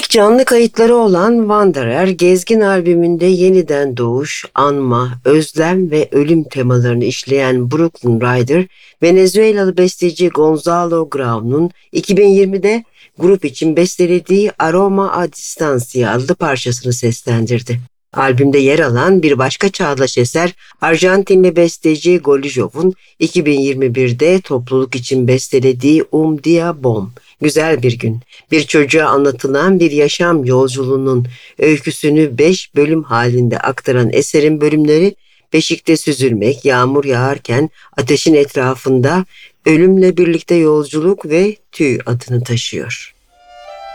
İlk canlı kayıtları olan Wanderer, Gezgin albümünde yeniden doğuş, anma, özlem ve ölüm temalarını işleyen Brooklyn Rider, Venezuelalı besteci Gonzalo Graun'un 2020'de grup için bestelediği Aroma a Distancia adlı parçasını seslendirdi. Albümde yer alan bir başka çağdaş eser, Arjantinli besteci Golijov'un 2021'de topluluk için bestelediği Dia Bom, Güzel Bir Gün. Bir çocuğa anlatılan bir yaşam yolculuğunun öyküsünü 5 bölüm halinde aktaran eserin bölümleri, beşikte süzülmek, yağmur yağarken ateşin etrafında, ölümle birlikte yolculuk ve tüy adını taşıyor.